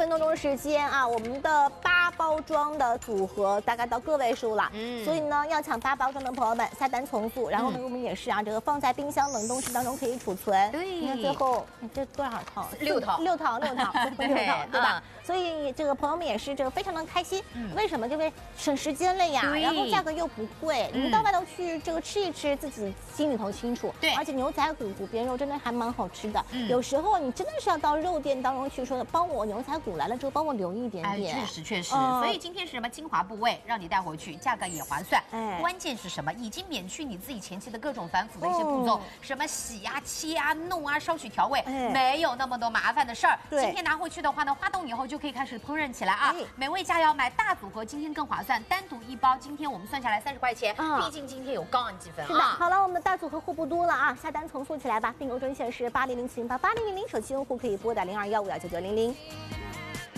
多钟时间啊，我们的8包装的组合大概到个位数了。所以呢，要抢8包装的朋友们下单从速。然后呢，我们也是啊，这个放在冰箱冷冻室当中可以储存。 对， 你看最后这多少套 ？6套 ，6套，6套，对吧？所以这个朋友们也是这个非常的开心。为什么？因为省时间了呀，然后价格又不贵，你们到外头去这个吃一吃，自己心里头清楚。 对， 而且牛仔骨骨边肉真的还蛮好吃的。有时候你真的是要到肉店当中去说，帮我牛仔骨来了之后，帮我留一点点。 确实。所以今天是什么精华部位，让你带回去，价格也划算。关键是什么？已经免去你自己前期的各种繁复的一些步骤，什么洗啊、切啊、弄啊、烧取调味，没有那么多麻烦的事儿。今天拿回去的话呢，发动以后就可以开始烹饪起来啊。美味佳肴买大组合，今天更划算，单独1包，今天我们算下来30块钱。毕竟今天有高昂积分啊。 是的，好了，我们的大组合货不多了啊，下单从速起来吧。订购专线是8007088000，手机用户可以拨打0215199900。